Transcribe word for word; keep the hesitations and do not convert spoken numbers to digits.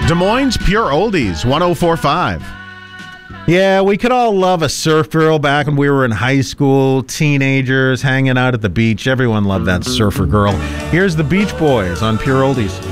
Des Moines Pure Oldies, one oh four point five. Yeah, we could all love a surf girl back when we were in high school, teenagers hanging out at the beach. Everyone loved that surfer girl. Here's the Beach Boys on Pure Oldies.